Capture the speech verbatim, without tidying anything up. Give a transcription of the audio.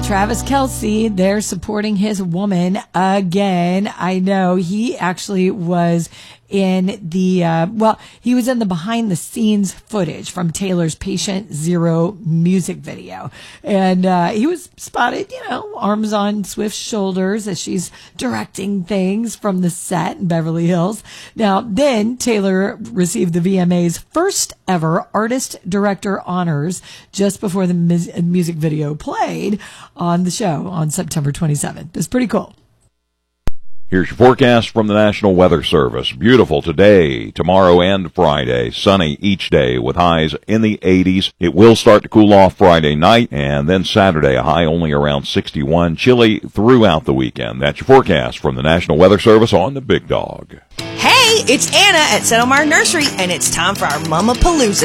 Travis Kelce, they're supporting his woman again. I know he actually was in the, uh, well, he was in the behind the scenes footage from Taylor's Patient Zero music video. And, uh, he was spotted, you know, arms on Swift's shoulders as she's directing things from the set in Beverly Hills. Now, then Taylor received the V M A's first ever artist director honors just before the mu- music video played on the show on September twenty-seventh. It's pretty cool. Here's your forecast from the National Weather Service. Beautiful today, tomorrow, and Friday. Sunny each day with highs in the eighties. It will start to cool off Friday night, and then Saturday, a high only around sixty-one. Chilly throughout the weekend. That's your forecast from the National Weather Service on the Big Dog. Hey, it's Anna at Settlemire Nursery, and it's time for our Mama Palooza